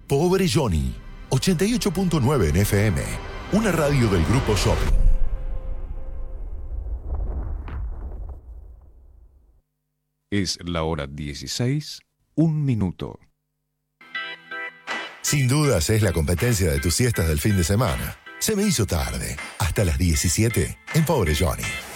Pobre Johnny, 88.9 en FM, una radio del Grupo Shopping. Es la hora 16, 1 minuto. Sin dudas es la competencia de tus siestas del fin de semana. Se me hizo tarde, hasta las 17 en Pobre Johnny.